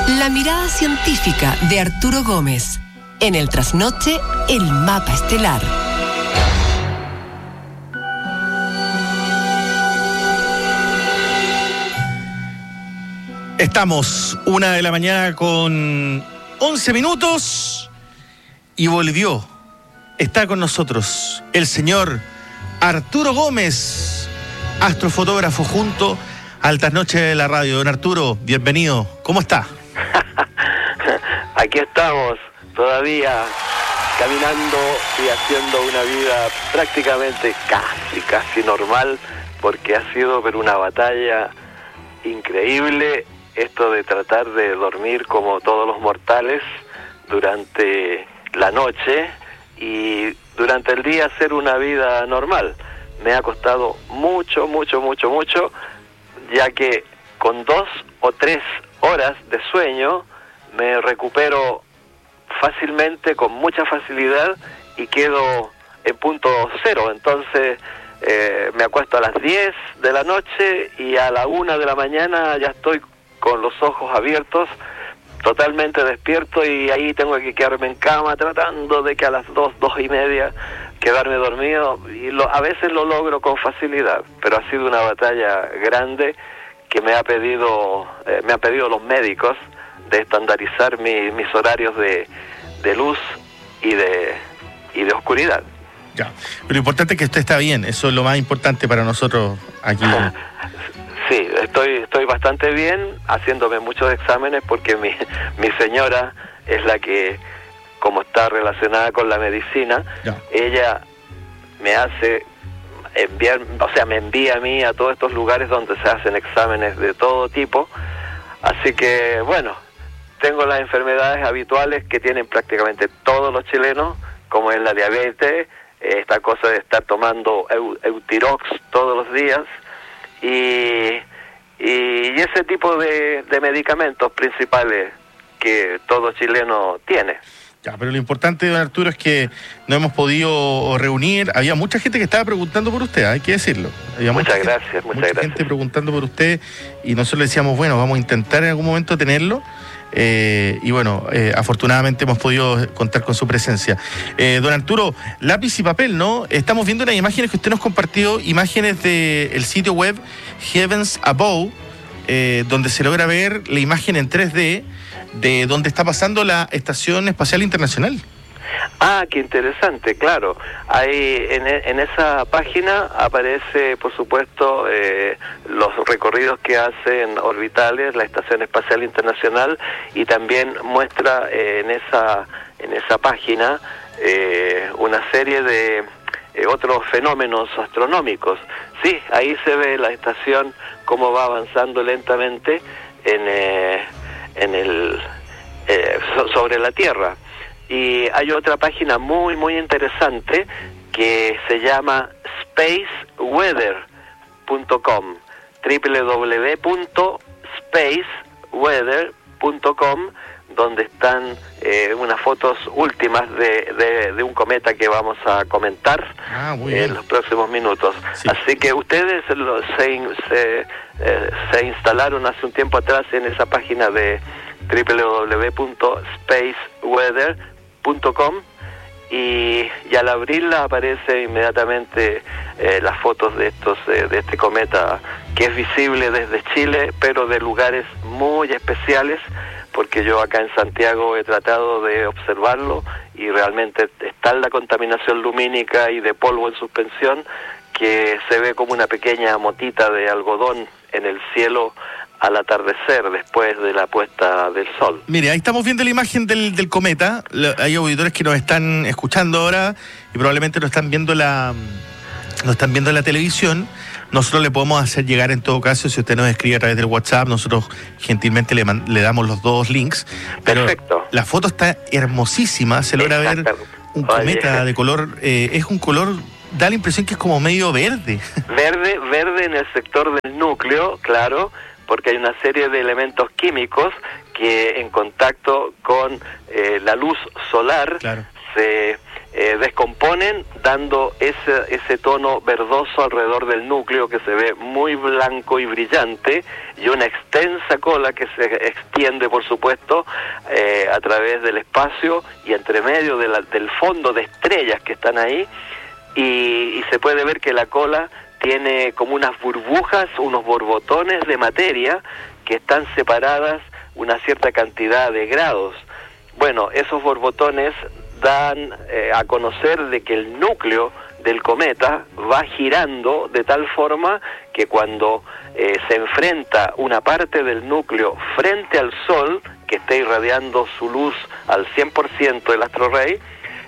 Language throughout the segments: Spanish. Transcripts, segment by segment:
La mirada científica de Arturo Gómez. En el trasnoche, el mapa estelar. Estamos 1:00 a.m. con 11 minutos y volvió. Está con nosotros el señor Arturo Gómez, astrofotógrafo junto al Trasnoche de la Radio. Don Arturo, bienvenido. ¿Cómo está? Aquí estamos, todavía caminando y haciendo una vida prácticamente casi normal, porque ha sido pero una batalla increíble esto de tratar de dormir como todos los mortales durante la noche y durante el día hacer una vida normal. Me ha costado mucho, ya que con 2 o 3 horas de sueño me recupero fácilmente, con mucha facilidad, y quedo en punto cero. Entonces me acuesto a las 10 de la noche y a la 1 de la mañana ya estoy con los ojos abiertos, totalmente despierto, y ahí tengo que quedarme en cama tratando de que a las 2:30 quedarme dormido, y a veces lo logro con facilidad, pero ha sido una batalla grande que me han pedido los médicos de estandarizar mis horarios de luz y de oscuridad. Ya, pero lo importante es que usted está bien, eso es lo más importante para nosotros aquí. Sí, estoy bastante bien, haciéndome muchos exámenes, porque mi señora es la que, como está relacionada con la medicina, ya, ella me hace me envía a mí a todos estos lugares donde se hacen exámenes de todo tipo. Así que, bueno, tengo las enfermedades habituales que tienen prácticamente todos los chilenos, como es la diabetes, esta cosa de estar tomando Eutirox todos los días, y ese tipo de medicamentos principales que todo chileno tiene. Ya, pero lo importante, don Arturo, es que no hemos podido reunir. Había mucha gente que estaba preguntando por usted, hay que decirlo. Había muchas gracias. Gente preguntando por usted, y nosotros le decíamos, bueno, vamos a intentar en algún momento tenerlo. Y bueno, afortunadamente hemos podido contar con su presencia. Don Arturo, lápiz y papel, ¿no? Estamos viendo unas imágenes que usted nos compartió, imágenes del sitio web Heavens Above, donde se logra ver la imagen en 3D de donde está pasando la Estación Espacial Internacional. Ah, qué interesante, claro. Ahí en esa página aparece, por supuesto, los recorridos que hacen orbitales la Estación Espacial Internacional, y también muestra en esa página una serie de otros fenómenos astronómicos. Sí, ahí se ve la estación cómo va avanzando lentamente sobre la Tierra. Y hay otra página muy interesante que se llama spaceweather.com, www.spaceweather.com, donde están unas fotos últimas de un cometa que vamos a comentar en los próximos minutos. Sí. Así que ustedes se instalaron hace un tiempo atrás en esa página de www.spaceweather.com, y al abrirla aparece inmediatamente las fotos de este cometa, que es visible desde Chile, pero de lugares muy especiales, porque yo acá en Santiago he tratado de observarlo, y realmente está la contaminación lumínica y de polvo en suspensión, que se ve como una pequeña motita de algodón en el cielo al atardecer, después de la puesta del sol. Mire, ahí estamos viendo la imagen del cometa. Hay auditores que nos están escuchando ahora y probablemente nos están viendo la televisión. Nosotros le podemos hacer llegar, en todo caso, si usted nos escribe a través del WhatsApp, nosotros gentilmente le damos los 2 links. Pero perfecto. La foto está hermosísima, se logra ver un cometa de color, es un color, da la impresión que es como medio verde. Verde en el sector del núcleo, claro, porque hay una serie de elementos químicos que, en contacto con la luz solar, claro, se descomponen, dando ese tono verdoso alrededor del núcleo que se ve muy blanco y brillante, y una extensa cola que se extiende, por supuesto, a través del espacio y entre medio del fondo de estrellas que están ahí, y se puede ver que la cola tiene como unas burbujas, unos borbotones de materia que están separadas una cierta cantidad de grados. Bueno, esos borbotones dan a conocer de que el núcleo del cometa va girando de tal forma que cuando se enfrenta una parte del núcleo frente al Sol, que está irradiando su luz al 100% del astro rey,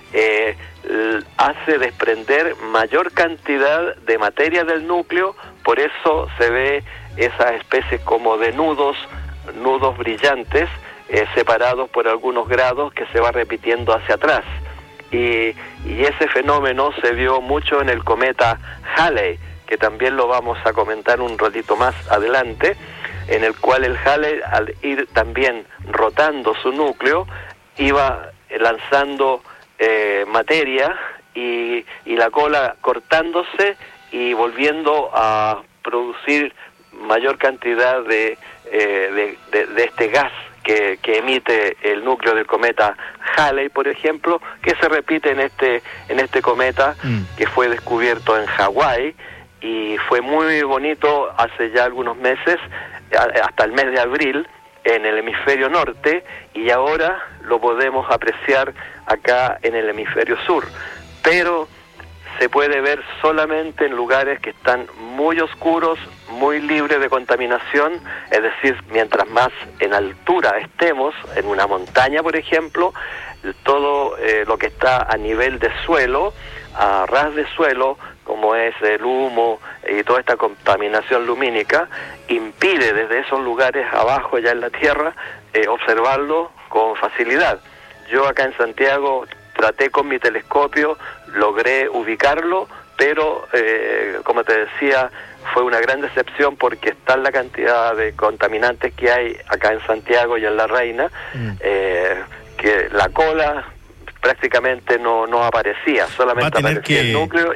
hace desprender mayor cantidad de materia del núcleo. Por eso se ve esas especies como de nudos brillantes, separados por algunos grados, que se va repitiendo hacia atrás. Y ese fenómeno se vio mucho en el cometa Halley, que también lo vamos a comentar un ratito más adelante, en el cual el Halley, al ir también rotando su núcleo, iba lanzando materia y la cola cortándose y volviendo a producir mayor cantidad de este gas que emite el núcleo del cometa Halley, por ejemplo, que se repite en este cometa que fue descubierto en Hawái, y fue muy bonito hace ya algunos meses, hasta el mes de abril, en el hemisferio norte, y ahora lo podemos apreciar acá en el hemisferio sur, pero se puede ver solamente en lugares que están muy oscuros, muy libres de contaminación, es decir, mientras más en altura estemos, en una montaña, por ejemplo, todo lo que está a nivel de suelo, a ras de suelo, como es el humo y toda esta contaminación lumínica, impide desde esos lugares abajo ya en la Tierra observarlo con facilidad. Yo acá en Santiago traté con mi telescopio, logré ubicarlo, pero como te decía, fue una gran decepción porque está la cantidad de contaminantes que hay acá en Santiago y en La Reina, que la cola prácticamente no aparecía, solamente aparecía el núcleo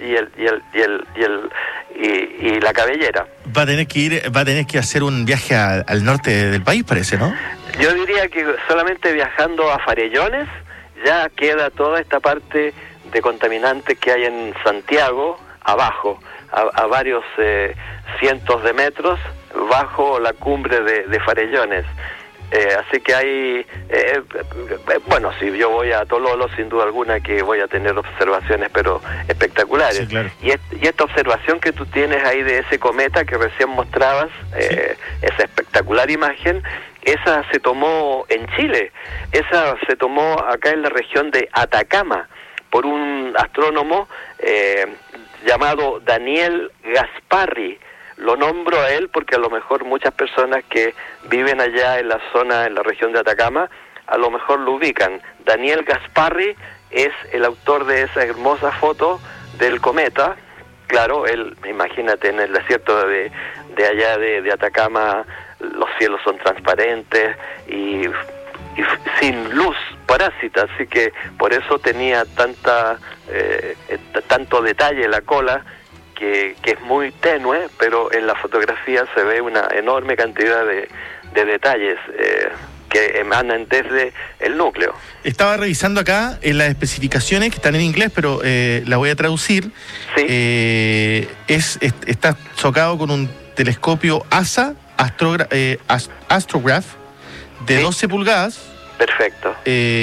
y la cabellera. Va a tener que hacer un viaje al norte del país, parece, ¿no? Yo diría que solamente viajando a Farellones ya queda toda esta parte de contaminantes que hay en Santiago abajo, a varios cientos de metros bajo la cumbre de Farellones. Así que hay, bueno, si yo voy a Tololo, sin duda alguna que voy a tener observaciones, pero espectaculares. Sí, claro. Y esta observación que tú tienes ahí de ese cometa que recién mostrabas, sí, esa espectacular imagen, esa se tomó en Chile, esa se tomó acá en la región de Atacama, por un astrónomo llamado Daniel Gasparri. Lo nombro a él porque a lo mejor muchas personas que viven allá en la zona, en la región de Atacama, a lo mejor lo ubican. Daniel Gasparri es el autor de esa hermosa foto del cometa. Claro, él, imagínate, en el desierto de allá de Atacama, los cielos son transparentes y sin luz parásita, así que por eso tenía tanto detalle la cola, que es muy tenue, pero en la fotografía se ve una enorme cantidad de detalles que emanan desde el núcleo. Estaba revisando acá en las especificaciones, que están en inglés, pero la voy a traducir. Sí. Está socado con un telescopio ASA, Astrograph, de 12 pulgadas. Perfecto.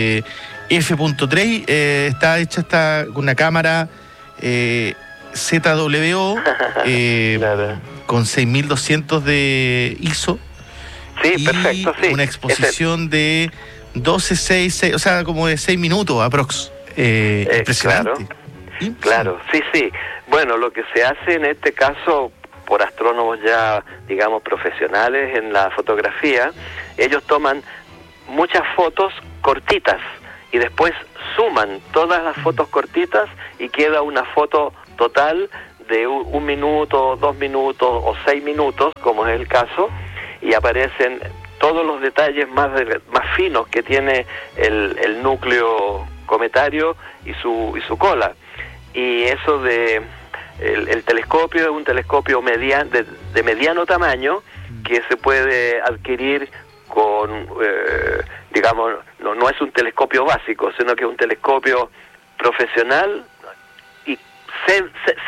F.3, está hecha con una cámara ZWO con 6200 de ISO. Sí, perfecto, sí. Una exposición de 12.6, o sea, como de 6 minutos aprox. Impresionante. Claro, sí. Bueno, lo que se hace en este caso por astrónomos ya, digamos, profesionales en la fotografía, ellos toman muchas fotos cortitas y después suman todas las fotos cortitas y queda una foto total de 1 minuto, 2 minutos o 6 minutos, como es el caso, y aparecen todos los detalles más finos que tiene el núcleo cometario y su cola. Y eso de el telescopio es un telescopio de mediano tamaño que se puede adquirir con, digamos, no es un telescopio básico, sino que es un telescopio profesional y